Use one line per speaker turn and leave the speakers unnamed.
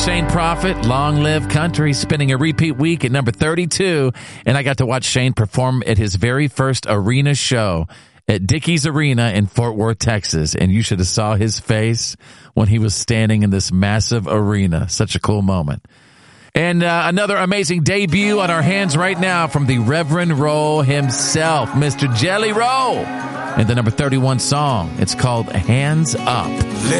Shane Prophet, Long Live Country, spinning a repeat week at number 32. And I got to watch Shane perform at his very first arena show at Dickies Arena in Fort Worth, Texas. And you should have saw his face when he was standing in this massive arena. Such a cool moment. And another amazing debut on our hands right now from the Reverend Roll himself, Mr. Jelly Roll. And the number 31 song, it's called Hands Up.